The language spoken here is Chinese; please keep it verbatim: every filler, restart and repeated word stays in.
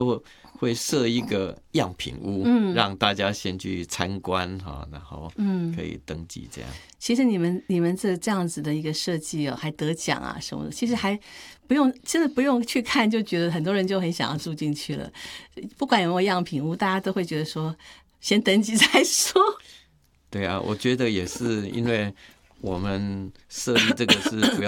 会设一个样品屋，嗯，让大家先去参观哈，然后可以登记这样。嗯、 其实你们你们这这样子的一个设计哦，还得奖啊什么的，其实还不用真的不用去看，就觉得很多人就很想要住进去了。不管有没有样品屋，大家都会觉得说先登记再说。 对啊，我觉得也是，因为我们设立这个是主要